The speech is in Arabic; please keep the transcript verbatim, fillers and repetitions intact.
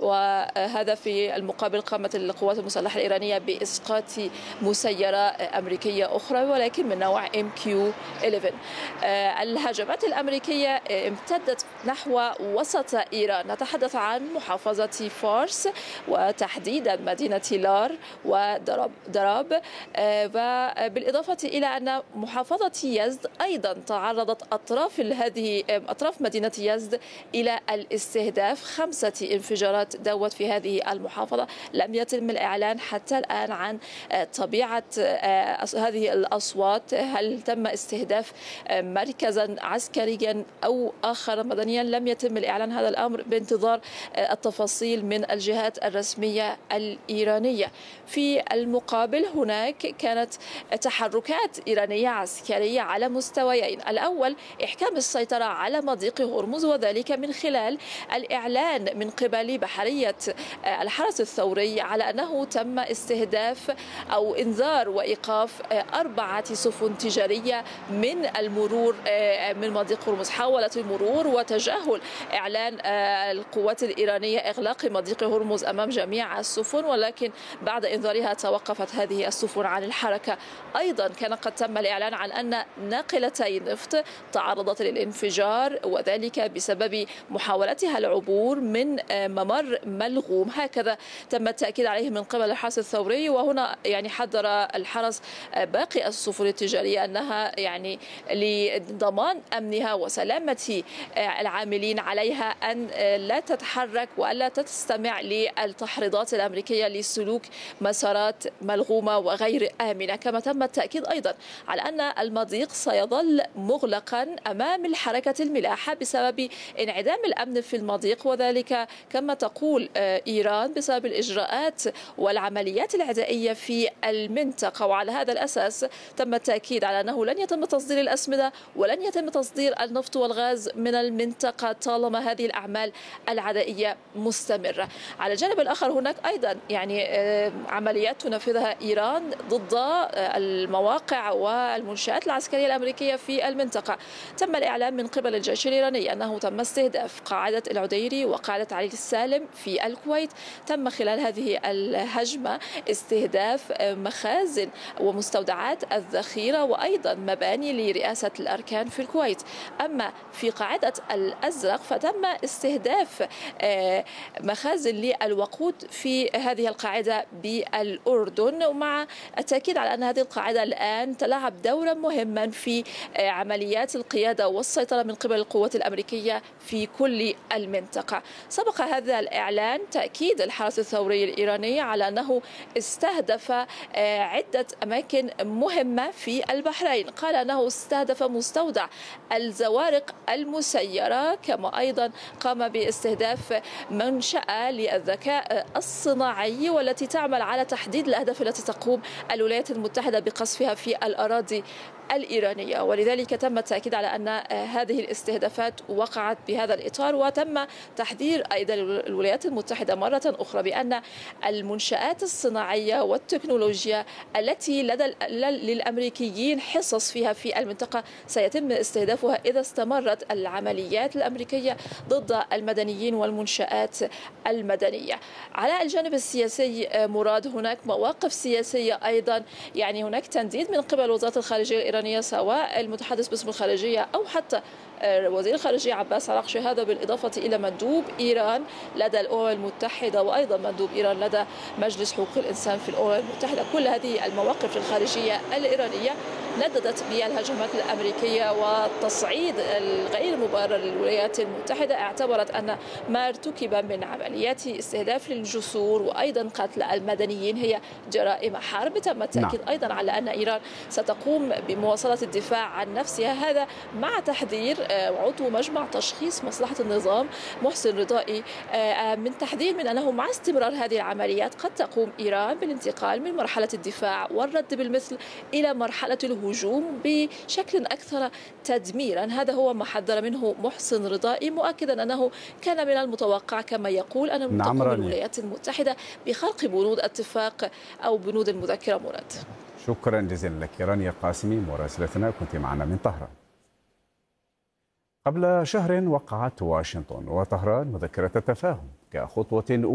وهذا في المقابل قامت القوات المسلحة الإيرانية بإسقاط مسيرة أمريكية أخرى ولكن من نوع إم كيو إحدى عشر. الهجمات الأمريكية امتدت نحو وسط إيران، نتحدث عن محافظة فارس وتحديدا مدينة لار ودراب دراب، وبالإضافة إلى أن محافظة يزد أيضا تعرضت أطراف هذه أطراف مدينة يزد إلى الاستهداف. خمسة انفجارات دوت في هذه المحافظة. لم يتم الإعلان حتى الآن عن طبيعة هذه الأصوات، هل تم استهداف مركزا عسكريا أو آخر مدنيا، لم يتم الإعلان هذا الأمر بانتظار التفاصيل من الجهات الرسمية الإيرانية. في المقابل هناك كانت تحركات إيرانية عسكرية على مستويين: الأول إحكام السيطرة على مضيق هرمز، وذلك من خلال الإعلان من قبل بحرية الحرس الثوري على أنه تم استهداف أو إنذار وإيقاف أربعة سفن تجارية من المرور من مضيق هرمز. حاولت المرور وتجاهل إعلان القوات الإيرانية إغلاق مضيق هرمز أمام جميع السفن، ولكن بعد إنذارها توقفت هذه السفن عن الحركة. أيضا كان قد تم الإعلان عن أن ناقلتي نفط تعرضت للانفجار، وذلك بسبب محاولتها العبور من ممر ملغوم. هكذا تم التأكيد عليه من قبل الحرس الثوري، وهنا يعني حذر الحرس باقي السفن التجارية أنها يعني لضمان أمنها وسلامة العاملين عليها أن لا تتحرك وألا تستمع للتحريضات الأمريكية لسلوك مسارات ملغومة وغير آمنة. كما تم التأكيد أيضا على أن المضيق سيظل مغلقا أمام الحركة الملاحة بسبب انعدام الأمن في المضيق، وذلك كما تقول إيران بسبب الإجراءات والعمليات العدائية في المنطقة. وعلى هذا الأساس تم التأكيد على أنه لن يتم تصدير الأسمدة ولن يتم تصدير النفط والغاز من المنطقة طالما هذه الأعمال العدائية مستمرة. على الجانب الآخر هناك أيضا يعني عمليات تنفذها إيران ضد المواقع والمنشآت العسكرية الأمريكية في المنطقة. تم الإعلان من قبل الجيش الإيراني أنه تم استهداف قاعدة العديري وقاعدة علي السالم في الكويت. تم خلال هذه الهجمة استهداف مخازن ومستودعات الذخيرة وأيضا مباني لرئاسة الأركان في الكويت. أما في قاعدة الأزرق فتم استهداف مخازن للوقود في هذه القاعدة بالأردن، ومع التأكيد على أن هذه القاعدة الآن تلعب دورا مهما في عمليات القيادة والسيطرة من قبل القوات الأمريكية في كل المنطقة. سبق هذا الإعلان تأكيد الحرس الثوري الإيراني على أنه استهدف عدة أماكن مهمة في البحرين. قال أنه استهدف مستودع الزوارق المسيرة، كما أيضا قام باستهداف منشأة للذكاء الصناعي والتي تعمل على تحديد الأهداف التي تقوم الولايات المتحدة بقصفها في الأراضي الإيرانية. ولذلك تم التأكيد على أن هذه الاستهدافات وقعت بهذا الإطار، وتم تحذير أيضا الولايات المتحدة مرة أخرى بأن المنشآت الصناعية والتكنولوجيا التي لدى للأمريكيين حصص فيها في المنطقة سيتم استهدافها إذا استمرت العمليات الأمريكية ضد المدنيين والمنشآت المدنية. على الجانب السياسي مراد هناك مواقف سياسية أيضا، يعني هناك تنديد من قبل وزارة الخارجية الإيرانية سواء المتحدث باسم الخارجية أو حتى وزير الخارجية عباس عراقشي، هذا بالإضافة إلى مندوب إيران لدى الأمم المتحدة وأيضا مندوب إيران لدى مجلس حقوق الإنسان في الأمم المتحدة. كل هذه المواقف الخارجية الإيرانية نددت بالهجمات الأمريكية والتصعيد الغير مبرر للولايات المتحدة. اعتبرت أن ما ارتكب من عمليات استهداف للجسور وأيضا قتل المدنيين هي جرائم حرب. تم التأكيد نعم. أيضا على أن إيران ستقوم بمواصلة الدفاع عن نفسها، هذا مع تحذير عضو مجمع تشخيص مصلحة النظام محسن رضائي من تحذير من أنه مع استمرار هذه العمليات قد تقوم إيران بالانتقال من مرحلة الدفاع والرد بالمثل إلى مرحلة الهجوم بشكل أكثر تدميرا. هذا هو ما حذر منه محسن رضائي، مؤكدا أنه كان من المتوقع كما يقول أن تقوم الولايات المتحدة بخلق بنود اتفاق أو بنود المذكرة مراد. شكرا جزيلا لك رانيا قاسمي مراسلتنا، كنت معنا من طهران. قبل شهر وقعت واشنطن وطهران مذكرة تفاهم كخطوة